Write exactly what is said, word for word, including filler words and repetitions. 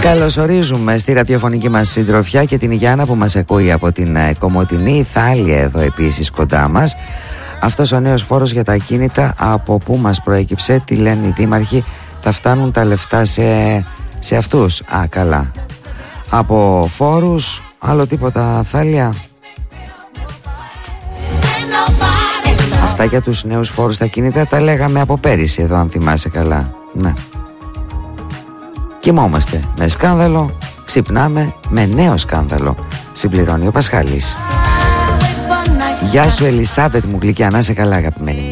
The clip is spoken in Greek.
Καλωσορίζουμε στη ραδιοφωνική μας συντροφιά και την Γιάννα που μας ακούει από την Κομοτηνή, η Θάλια εδώ επίσης κοντά μας. Αυτός ο νέος φόρος για τα ακίνητα από πού μας προέκυψε, τι λένε οι δήμαρχοι, θα φτάνουν τα λεφτά σε, σε αυτούς? Α, καλά. Από φόρους, άλλο τίποτα, Θάλια? Αυτά για τους νέους φόρους στα ακίνητα τα λέγαμε από πέρυσι εδώ, αν θυμάσαι καλά. Ναι. Κοιμόμαστε με σκάνδαλο, ξυπνάμε με νέο σκάνδαλο, συμπληρώνει ο Πασχάλης. Γεια σου Ελισάβετ μου γλυκιά, να είσαι καλά αγαπημένη.